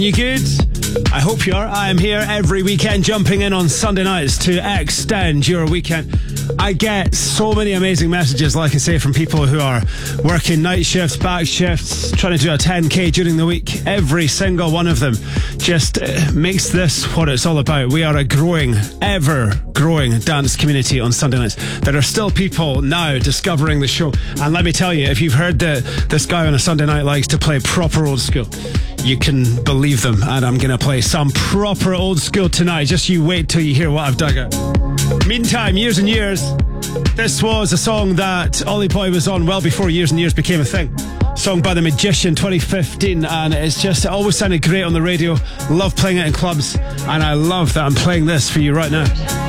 You good? I hope you are. I am here every weekend, jumping in on Sunday nights to extend your weekend. I get so many amazing messages, like I say, from people who are working night shifts, back shifts, trying to do a 10k during the week. Every single one of them just makes this what it's all about. We are a growing, ever growing dance community on Sunday nights. There are still people now discovering the show. And let me tell you, if you've heard that this guy on a Sunday night likes to play proper old school, you can believe them. And I'm going to play some proper old school tonight. Just you wait till you hear what I've dug out. Meantime, Years and Years. This was a song that Ollie Boy was on well before Years and Years became a thing. Song by The Magician, 2015, and it always sounded great on the radio. Love playing it in clubs, and I love that I'm playing this for you right now.